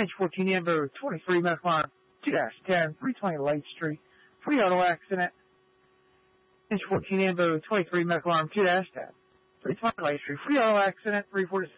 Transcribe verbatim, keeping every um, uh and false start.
H fourteen Amber, twenty-three medical arm, two ten, three twenty Light Street, free auto accident. H fourteen Amber, twenty-three medical arm, two ten, three twenty Light Street, free auto accident, three forty